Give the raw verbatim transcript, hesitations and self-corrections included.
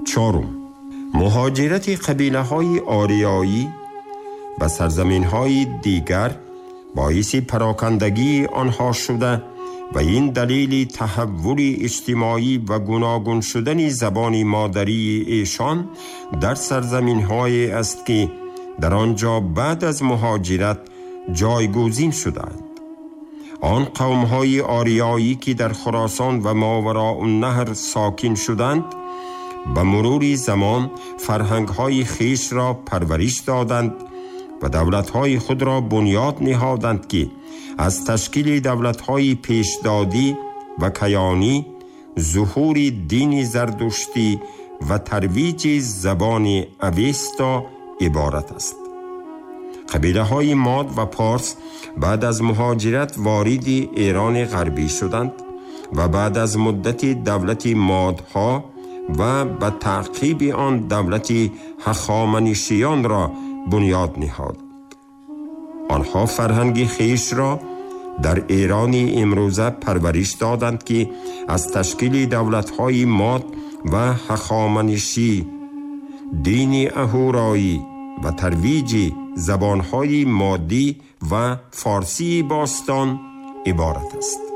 چهارم، مهاجرت قبیله‌های آریایی به سرزمین‌های دیگر باعث پراکندگی آنها شده و این دلیل تحول اجتماعی و گوناگون شدن زبان مادری ایشان در سرزمین‌های است که در آنجا بعد از مهاجرت جایگزین شدند. آن قوم‌های آریایی که در خراسان و ماوراء النهر ساکن شدند به مرور زمان فرهنگ‌های خویش را پرورش دادند و دولت‌های خود را بنیاد نهادند که از تشکیل دولت‌های پیشدادی و کیانی، ظهور دین زردشتی و ترویج زبان اوستا عبارت است. قبیله‌های ماد و پارس بعد از مهاجرت وارد ایران غربی شدند و بعد از مدت دولت مادها و به تعقیب آن دولت هخامنشیان را بنیاد نهادند. آنها فرهنگ خویش را در ایران امروزه پرورش دادند که از تشکیل دولت‌های ماد و هخامنشی، دین اهورایی و ترویج زبان‌های مادی و فارسی باستان عبارت است.